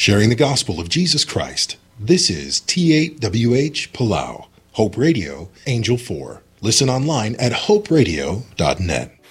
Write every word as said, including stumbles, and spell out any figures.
sharing the gospel of Jesus Christ. This is T eight W H Palau, Hope Radio, Angel four. Listen online at hope radio dot net.